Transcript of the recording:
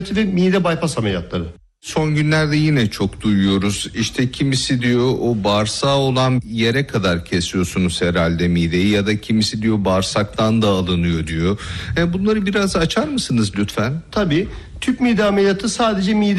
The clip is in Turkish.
ve mide bypass ameliyatları. Son günlerde yine çok duyuyoruz. İşte kimisi diyor o bağırsağı olan yere kadar kesiyorsunuz herhalde mideyi, ya da kimisi diyor bağırsaktan da alınıyor diyor. Bunları biraz açar mısınız lütfen? Tabii tüp mide ameliyatı sadece mide